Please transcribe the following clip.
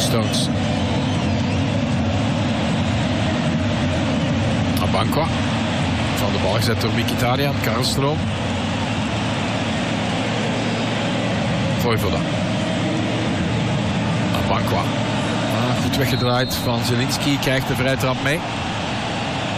Stones. Abanqua. Van de bal gezet door Mkhitaryan. Karlstroom. Voivoda. Abanqua. Goed weggedraaid van Zielinski. Krijgt de vrije trap mee.